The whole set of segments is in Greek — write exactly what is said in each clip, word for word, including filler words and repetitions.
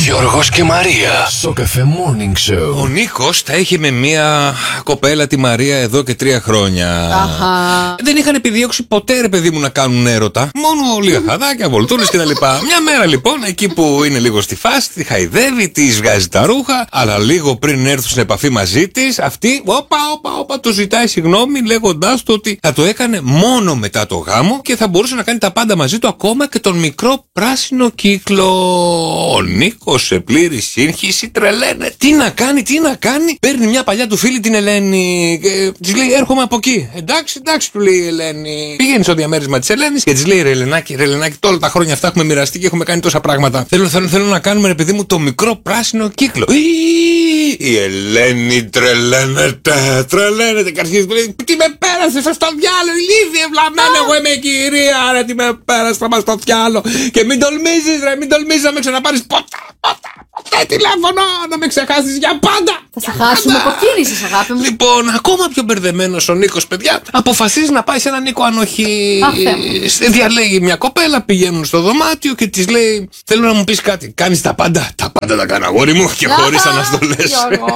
Γιώργος και Μαρία. Στο Cafe Morning Show. Ο Νίκος τα είχε με μια κοπέλα, τη Μαρία, εδώ και τρία χρόνια. Αχα. Δεν είχαν επιδιώξει ποτέ, ρε παιδί μου, να κάνουν έρωτα. Μόνο λίγα χαδάκια, βολτούρες κτλ. Μια μέρα λοιπόν, εκεί που είναι λίγο στη φάση, τη χαϊδεύει, τη βγάζει τα ρούχα, αλλά λίγο πριν έρθουν σε επαφή μαζί τη, αυτή, όπα, όπα, όπα, του ζητάει συγγνώμη, λέγοντάς του ότι θα το έκανε μόνο μετά το γάμο και θα μπορούσε να κάνει τα πάντα μαζί του, ακόμα και τον μικρό πράσινο κύκλο. Ο Νίκος σε πλήρη σύγχυση τρελαίνε. Τι να κάνει, τι να κάνει. Παίρνει μια παλιά του φίλη, την Ελένη, και της λέει: έρχομαι από εκεί. Εντάξει, εντάξει, του λέει η Ελένη. Πήγαινε στο διαμέρισμα της Ελένης και της λέει: ρε Ελενάκη, ρε Ελενάκη, όλα τα χρόνια αυτά έχουμε μοιραστεί και έχουμε κάνει τόσα πράγματα. Θέλω, θέλω, θέλω να κάνουμε, ρε παιδί μου, το μικρό πράσινο κύκλο. Η Ελένη τρελαίνεται, τρελαίνεται. Και αρχίζει του λέει: τι με πέρασε στο διάλογο, ηλίθιε ευλαμμένη. Εγώ είμαι κυρία, ρε, τι με πέρασε, θα μας στο διάλογο. Και μην τολμήσεις, ρε, μην τολμήσεις να με ξαναπάρεις ποτέ, ποτέ, ποτέ τηλέφωνο, να με ξεχάσεις για πάντα. Θα σε χάσουμε από κίνησης, αγάπη μου. Λοιπόν, ακόμα πιο μπερδεμένος ο Νίκος, παιδιά, αποφασίζει να πάει σε έναν Νίκο ανοχή. Διαλέγει μια κοπέλα, πηγαίνουν στο δωμάτιο και της λέει: θέλω να μου πεις κάτι. Κάνεις τα πάντα. Τα πάντα τα κάνω, αγόρι μου, και χωρίς αναστολές.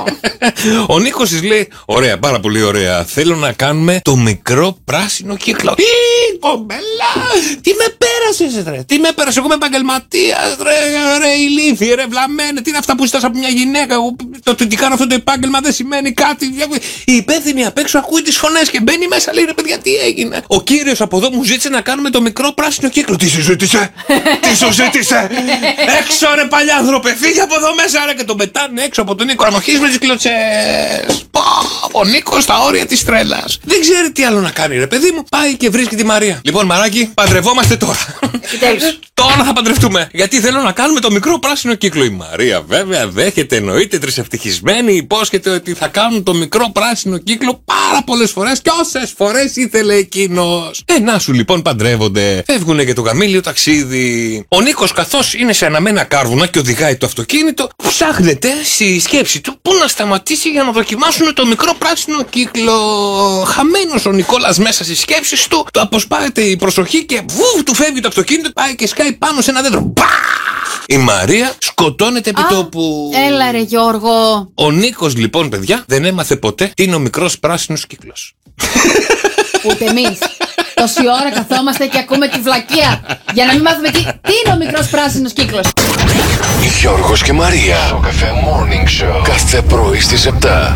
Ο Νίκος της λέει: ωραία, πάρα πολύ ωραία. Θέλω να κάνουμε το μικρό πράσινο κύκλο. Ι, κομπέλα, τι με πέρασες, ρε. Τι με πέρασες, εγώ είμαι επαγγελματίας, ρε, ρε, ηλίθιε, ρε, βλαμμένε. Τι είναι αυτά που ζητάς από μια γυναίκα. Εγώ, το ότι κάνω αυτό το επάγγελμα δεν σημαίνει κάτι. Η υπεύθυνη απ' έξω ακούει τις φωνές και μπαίνει μέσα, λέει: ρε παιδιά, τι έγινε. Ο κύριος από εδώ μου ζήτησε να κάνουμε το μικρό πράσινο κύκλο. Τι σου ζήτησε, τι σου ζήτησε. Έξω, ρε παλιάνθρωπε, φύγε από εδώ μέσα, ρε. Και τον πετάνε έξω από τον Νίκο ανοχής με τις κλωτσές. Ο Νίκος στα όρια της τρέλας. Δεν ξέρει τι άλλο να κάνει, ρε παιδί μου. Πάει και βρίσκει τη Μαρία. Λοιπόν, μαράκι, παντρευόμαστε τώρα. Επιτέλους. Τώρα θα παντρευτούμε. Γιατί θέλω να κάνουμε το μικρό πράσινο κύκλο. Η Μαρία, βέβαια, δέχεται, εννοείται, τρισευτυχισμένη. Υπόσχεται ότι θα κάνουν το μικρό πράσινο κύκλο πάρα πολλές φορές και όσες φορές ήθελε εκείνος. Ε, να σου λοιπόν, παντρεύονται. Φεύγουνε για το γαμήλιο ταξίδι. Ο Νίκος, καθώς είναι σε αναμένα κάρβουνα και οδηγάει το αυτοκίνητο, ψάχνεται στη σκέψη του πού να σταματήσει για να δοκιμάσουν το μικρό πράσινο κύκλο. Χαμένος ο Νικόλας μέσα στις σκέψεις του, του αποσπάεται η προσοχή και βου, του φεύγει το αυτοκίνητο, πάει και σκάει πάνω σε ένα δέντρο. Μπα! Η Μαρία σκοτώνεται επί τόπου. Έλα ρε Γιώργο. Ο Νίκος λοιπόν, παιδιά, δεν έμαθε ποτέ τι είναι ο μικρός πράσινος κύκλος. Ούτε εμείς. Τόση ώρα καθόμαστε και ακούμε τη βλακεία για να μην μάθουμε τι, τι είναι ο μικρός πράσινος κύκλος. Γιώργος και Μαρία. Στο Cafe Morning Show. Κάθε πρωί στις επτά.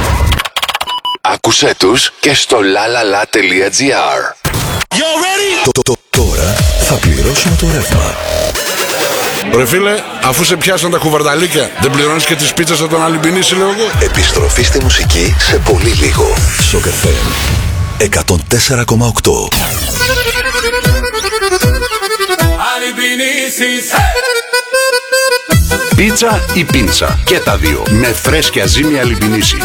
Άκουσέ τους και στο lalala.gr. Το, το, το, τώρα θα πληρώσουμε το ρεύμα. Ρε φίλε, αφού σε πιάσαν τα κουβαρδαλίκια, δεν πληρώνεις και τις πίτσες από τον Αλυμπινίση, λέω εγώ. Επιστροφή στη μουσική σε πολύ λίγο. Στο Cafe εκατόν τέσσερα κόμμα οκτώ. Πίτσα ή πίτσα, και τα δύο, με φρέσκια ζύμη Αλυμπινίση.